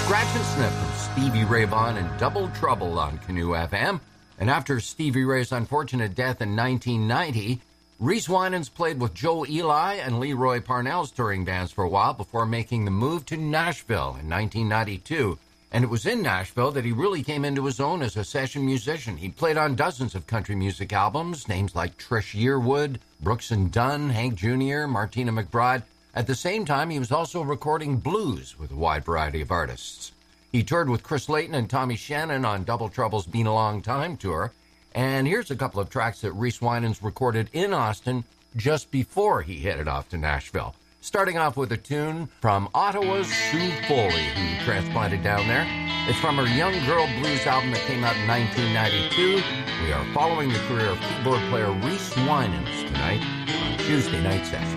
Scratch and Sniff from Stevie Ray Vaughan and Double Trouble on Canoe FM. And after Stevie Ray's unfortunate death in 1990, Reese Winans played with Joe Eli and Leroy Parnell's touring bands for a while before making the move to Nashville in 1992. And it was in Nashville that he really came into his own as a session musician. He played on dozens of country music albums, names like Trish Yearwood, Brooks and Dunn, Hank Jr., Martina McBride. At the same time, he was also recording blues with a wide variety of artists. He toured with Chris Layton and Tommy Shannon on Double Trouble's Been a Long Time tour. And here's a couple of tracks that Reese Winans recorded in Austin just before he headed off to Nashville. Starting off with a tune from Ottawa's Sue Foley, who transplanted down there. It's from her Young Girl Blues album that came out in 1992. We are following the career of keyboard player Reese Winans tonight on Tuesday Night Session.